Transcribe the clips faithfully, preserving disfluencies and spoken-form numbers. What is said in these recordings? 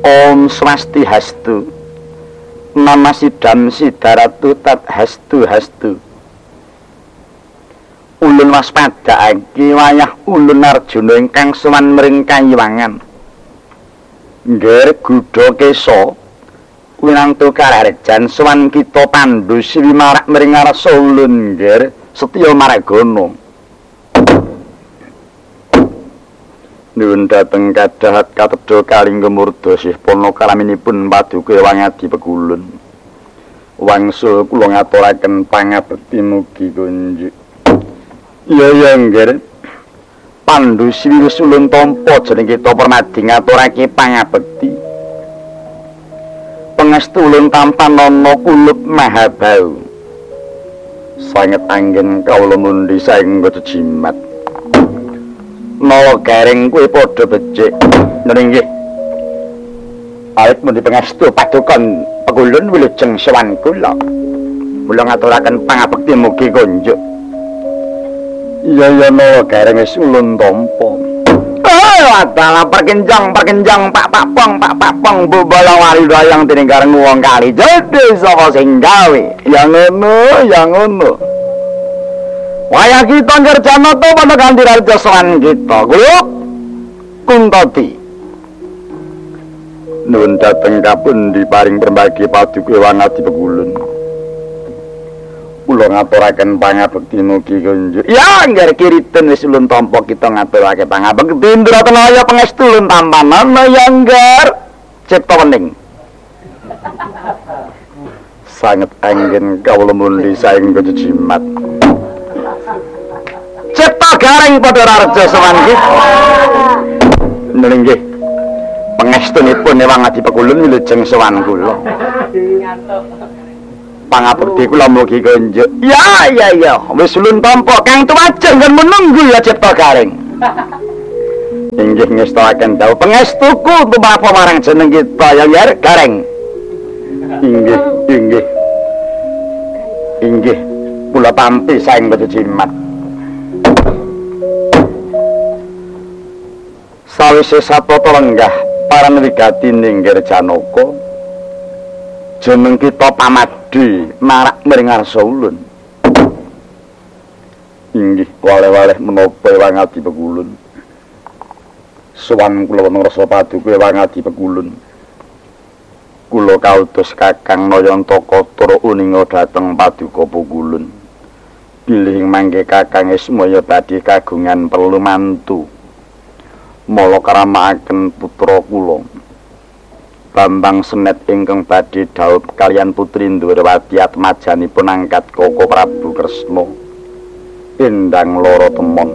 Om Swastihastu. Nama Sidam Sidaratu Tat Hastu Hastu. Ulun waspadakake wayah ulun Arjuna ingkang sowan mring Kayiwangan. Ngger Gudha Kesa winangtu kararejan sowan kita Pandhu Sri marak mring ngarsa ulun ngger Setya Maragana. Nuwun dhateng kadhahat katedha kalingga murda sih pana kalaminipun paduka wangadi pekulun. Wangsul kula ngaturaken pangabekti mugi kunjuk. Iya ya ngger. Pandhu Sri ulun tampa jeneng kita Permadi ngaturake pangabekti. Pangestu ulun tampan ana kulup Mahabau. Sanget anggen kawula mundi saengga jimat. Mawa garing kuwi padha becik. Nggih. Awit mundi pangestu padukan pekulun wilujeng sowan kula. Mula ngaturaken pangabekti mugi kunjuk. Iya ya mawa garing wis ulun tampa. Oh, adalah perkenjang perkenjang Pak Pak Pong Pak Pak Pong bubala wali dayang dening gareng wong kali. Jadi sapa sing gawe? Ya ngono, ya ngono. Wayah kita ngerjana to pada ganti raja sowan kita. Guluk Kuntati. Nuwun dhateng kapundi paring permagi paduka wangadi pekulun. Kula ngaturaken pangabekti mugi kunjuk. Ya ngger kiriten wis ulun tampa kita ngaturake pangabekti Indratanaya pangestu ulun tampan ana ya ngger cipta wening. Sanget anggen kawula mundi saengga jimat. Cipta garing padha raja sowan kita. Nggih. Pangestunipun wangadi pekulun wilujeng sowan kula. Pangabekti kula mugi kunjuk. Ya ya ya, wis ulun tampa kang tuwajeng kan menunggu ya cipta garing. Inggih ngestakaken dawuh pangestuku tumapa marang jeneng kita ya garing. Inggih, inggih. Inggih, kula tampi saengga jimat. Sawise satata lenggah paran wigati ninggir Janaka. Jeneng kita Pamadi marak mring ngarsa ulun. Inggih waleh-waleh menapa wangadi pekulun. Sowan kula wonten rasa paduka wangadi pekulun. Kula kautus Kakang Nayantaka tur uninga dhateng paduka pekulun. Bilih mangke Kakang Ismaya badhe kagungan perlu mantu. Mala karamakaken putra kula. Bambang Senet ingkang badhe dhaup kaliyan putri Ndhurawati atmajanipun angkat Koko Prabu Kresna. Endang lara temon.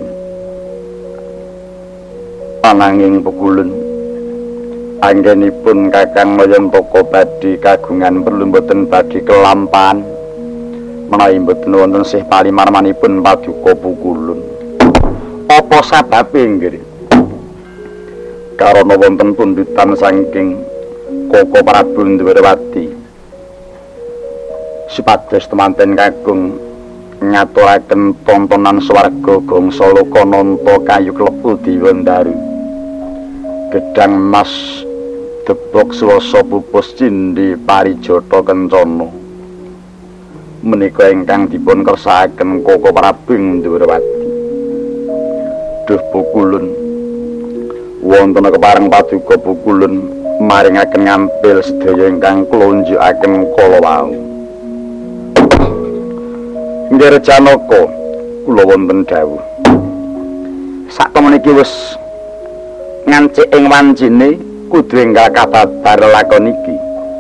Ananging pekulun anggenipun Kakang Nayantaka badhe kagungan perlu boten badhe kelampahan. Menawi boten wonten sih palimarmanipun paduka pekulun. Apa sababe nggih? Karana wonten pundutan saking Koko Prabu Ndhurawati supados temanten kakung ngaturaken tontonan swarga gangsa Lokananta kayu klepu Diwandaru gedang mas debok swasa pupus cindhi parijata kencana menika ingkang dipun kersakaken Koko Prabu Ndhurawati. Duh pukulun wonten kepareng paduka pukulun maringaken ngampil sedaya ingkang kula unjukaken kala wau. Nggih Janaka kula wonten dawuh. Satemeniki wis ngancik ing wancine kudu enggal kababar lakon iki.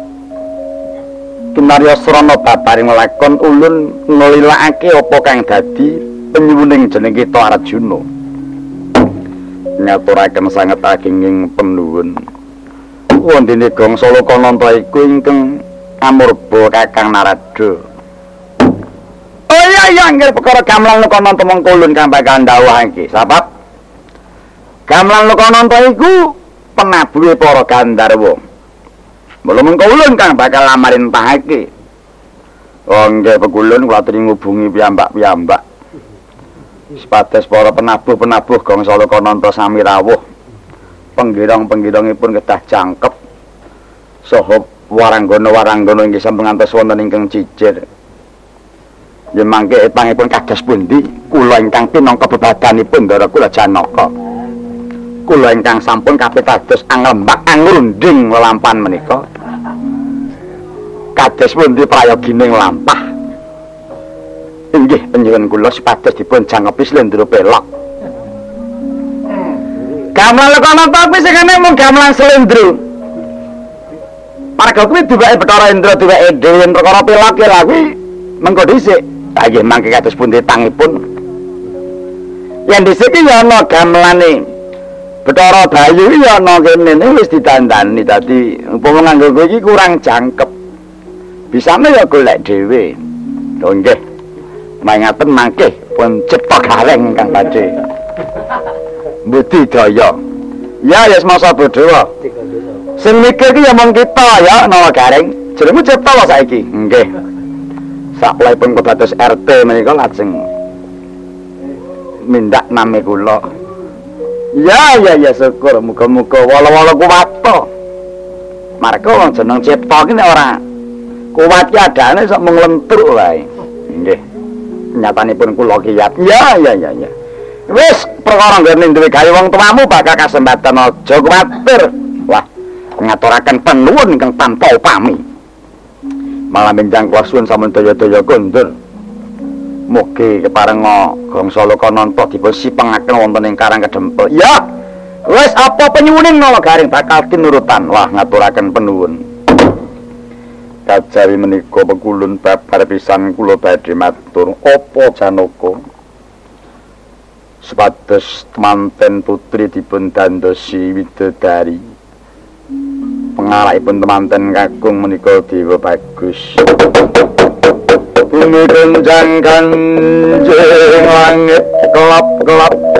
Kinarya srana babaring lakon ulun nglilakake apa kang dadi penyuwuning jeneng kita Arjuna. Ngaturaken sanget agenging penuwun. Wondene gangsa Lokananta iku ingkang amurba Kakang Narada. Oh iya iya nggih perkara gamelan Lokananta mengkulun kang bakal ndawuhake. Sebab gamelan Lokananta iku penabuhe para Gandharwa. Mula mengkulun kang bakal lamarintahake. Oh nggih pekulun kula aturi ngubungi piyambak-piyambak. Sepados para penabuh-penabuh gangsa Lokananta sami rawuh. Penggirong-penggirongipun kedah jangkep saha waranggana-waranggana inggih sampun ngantos wonten ingkang cicir. Yen mangke pangipun kados pundi kula ingkang pinangka bebadanipun Ndara Kula Janaka. Kula ingkang sampun kapitados anglembak angrunding lelampahan menika. Kados pundi prayogining lampah. Inggih panjenengan kula supados dipun jangepi slendra pelok. Gamelan kono tapi sing ana mung gamelan slendra. Marga kuwi duweke Bathara Indra duweke dhewe perkara pelok ya lha kuwi mengko dhisik. Ha nggih mangke kados pundi tangipun. Yen dhisik ya ana gamelane Bathara Bayu ya ana kene wis ditandani dadi upama nganggo kowe iki kurang jangkep. Bisane ya golek dhewe. Lho nggih. Mangaten mangke pun cipta gareng ingkang badhe. Budi daya. Ya ya semasa bodho. Sing mikir ki ya mung kita ya nawa gareng. Jenengmu cipta wae saiki. Nggih. Saklahipun kedados R T menika lajeng mindak nami kula. Ya ya ya syukur muga-muga wala-wala kuwat. Marga wong jeneng cipta ki nek ora kuwat ki adane sok mung lentruk wae. Nggih. Nyatanipun kula kiyat. Ya ya ya ya. Wis perkara nggone duwe gawe wong tuamu bakal kasempatan aja kuwatir. Wah, ngaturaken penuwun ingkang tanpa upami. Malah menjang kula suwun sampun daya-daya kondur. Mugi keparenga gangsa lokananta dipun sipengaken wonten ing Karang Kedempel. Ya. Wis apa penyuwuning nala garing bakal tinurutan. Wah, ngaturaken penuwun. Kajawi menika pekulun babar pisan kula badhe matur apa Janaka. Supados temanten putri dipun dandosi widodari. Pengarahipun temanten kakung menika dewa bagus. Bumi kenjang kanjeng langit kelap-kelap